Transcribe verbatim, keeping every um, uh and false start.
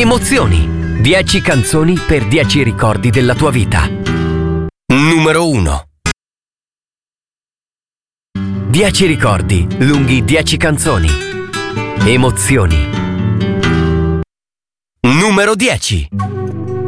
Emozioni. dieci canzoni per dieci ricordi della tua vita. Numero uno. dieci ricordi, lunghi dieci canzoni. Emozioni. Numero dieci.